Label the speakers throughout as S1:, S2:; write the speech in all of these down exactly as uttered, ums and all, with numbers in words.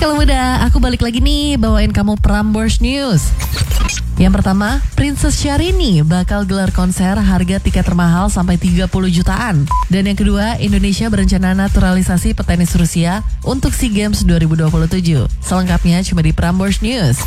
S1: kalau muda, aku balik lagi nih bawain kamu Prambors News. Yang pertama, Princess Syahrini bakal gelar konser harga tiket termahal sampai tiga puluh jutaan. Dan yang kedua, Indonesia berencana naturalisasi petenis Rusia untuk SEA Games dua ribu dua puluh tujuh. Selengkapnya cuma di Prambors News.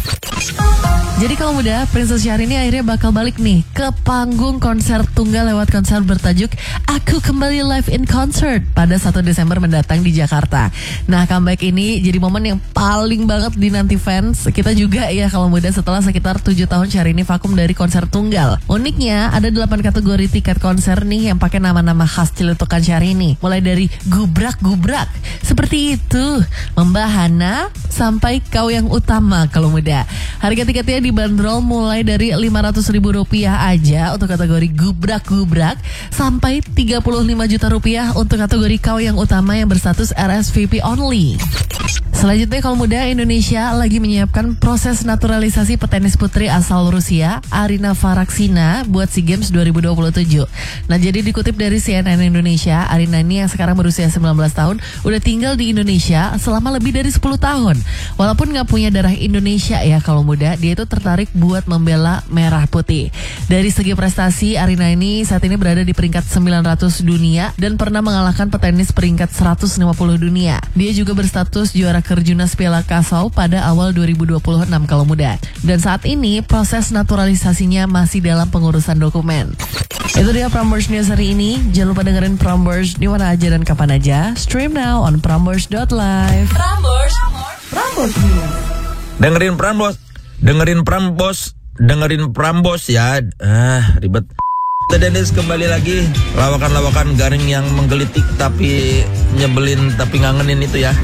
S1: Jadi kalau muda, Princess Syahrini akhirnya bakal balik nih ke panggung konser tunggal lewat konser bertajuk Aku Kembali Live in Concert pada satu Desember mendatang di Jakarta. Nah, comeback ini jadi momen yang paling banget dinanti fans. Kita juga ya kalau muda setelah sekitar tujuh tahun Syahrini vakum dari konser tunggal. Uniknya ada delapan kategori tiket konser nih yang pakai nama-nama khas ciletukan Syahrini. Mulai dari gubrak-gubrak seperti itu, Membahana sampai Kau Yang Utama kalau muda. Harga tiketnya dibanderol mulai dari lima ratus ribu rupiah aja untuk kategori gubrak-gubrak sampai tiga puluh lima juta rupiah untuk kategori Kau Yang Utama yang berstatus R S V P only. Selanjutnya kalau muda, Indonesia lagi menyiapkan proses naturalisasi petenis putri asal Rusia, Arina Faraksina, buat SEA Games dua ribu dua puluh tujuh. Nah, jadi dikutip dari C N N Indonesia, Arina ini yang sekarang berusia sembilan belas tahun udah tinggal di Indonesia selama lebih dari sepuluh tahun. Walaupun gak punya darah Indonesia ya kalau muda, dia itu tertarik buat membela merah putih. Dari segi prestasi, Arina ini saat ini berada di peringkat sembilan ratus dunia dan pernah mengalahkan petenis peringkat seratus lima puluh dunia. Dia juga berstatus juara Kerjunas Piala Kasau pada awal dua ribu dua puluh enam kalau muda. Dan saat ini proses naturalisasinya masih dalam pengurusan dokumen. Itu dia Prambors News hari ini. Jangan lupa dengerin Prambors di mana aja dan kapan aja. Stream now on prambors dot live.
S2: Prambors, Prambors News.
S3: Dengerin Prambors, dengerin Prambors, dengerin Prambors ya. Ah, ribet. The Dennis kembali lagi. Lawakan-lawakan garing yang menggelitik tapi nyebelin tapi ngangenin itu ya.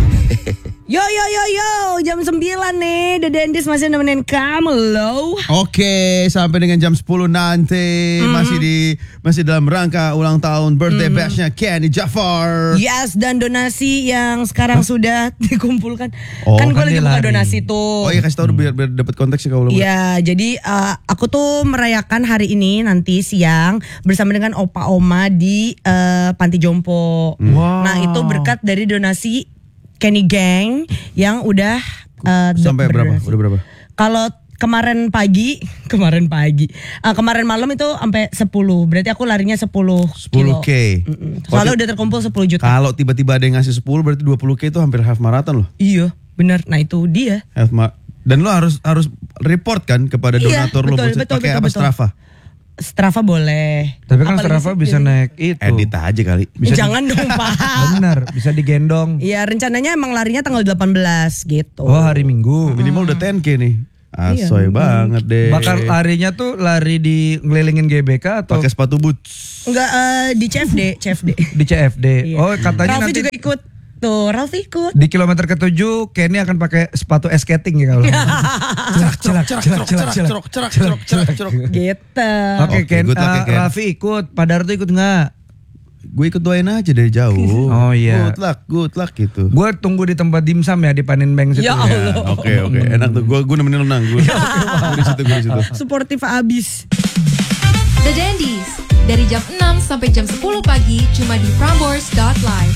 S2: Yo yo yo yo, jam sembilan nih, The Dendis masih nemenin kamu loh.
S4: Oke, sampai dengan jam sepuluh nanti mm-hmm. masih di masih dalam rangka ulang tahun birthday mm-hmm. batch-nya Kenny Jafar.
S2: Yes, dan donasi yang sekarang huh? sudah dikumpulkan.
S4: Oh,
S2: kan gue lagi buka donasi tuh.
S4: Oh iya, kasih tahu biar, biar dapat konteksnya kalau.
S2: Iya, jadi uh, aku tuh merayakan hari ini nanti siang bersama dengan opa oma di uh, Panti Jompo.
S4: Wow.
S2: Nah, itu berkat dari donasi Kenny Gang yang udah uh,
S4: sampai berapa? Udah berapa?
S2: Kalau kemarin pagi, kemarin pagi, uh, kemarin malam itu sampai sepuluh. Berarti aku larinya sepuluh
S4: sepuluh K.
S2: Soalnya udah terkumpul sepuluh juta.
S4: Kalau tiba-tiba ada yang ngasih sepuluh berarti dua puluh K itu hampir half marathon loh.
S2: Iya, benar. Nah, itu dia.
S4: Half ma- Dan lo harus harus report kan kepada donatur
S2: iya,
S4: lo
S2: betul, betul,
S4: pakai
S2: betul,
S4: apa
S2: betul.
S4: Strava.
S2: Strava boleh.
S5: Tapi kan
S2: apalagi
S5: Strava bisa naik itu.
S4: Edit aja kali. Bisa
S2: Jangan di- dong Pak.
S5: Bener, bisa digendong.
S2: Iya, rencananya emang larinya tanggal delapan belas gitu.
S5: Oh, hari Minggu.
S4: Minimal udah sepuluh K nih. Asoy
S2: iya.
S4: banget deh.
S5: Bakal larinya tuh lari di ngelilingin G B K atau
S4: pakai sepatu boots?
S2: Enggak, uh, di C F D, C F D.
S5: Di C F D.
S2: Iya.
S5: Oh, katanya
S2: Ralfi
S5: nanti
S2: juga ikut. Tuh, Ralfi ikut.
S5: di kilometer ketujuh Kenny akan pakai sepatu ice skating ya kalau. Celak celak celak celak celak celak celak celak celak.
S2: Gitu.
S5: Oke, Ken,
S4: good luck ya,
S5: uh,
S4: Ken.
S5: Raffi ikut, Padar tuh ikut nggak?
S4: Gue ikut doain aja dari jauh.
S5: Oh iya.
S4: Good luck, good luck gitu.
S5: Gue tunggu di tempat dimsum ya di Panin Bank situ.
S2: Ya Allah.
S4: Oke oke, enak tuh. Gue gue nemenin renang. Gue di situ, gue di situ.
S2: Suportif abis.
S6: The Dandies dari jam enam sampai jam sepuluh pagi cuma di prambors dot live.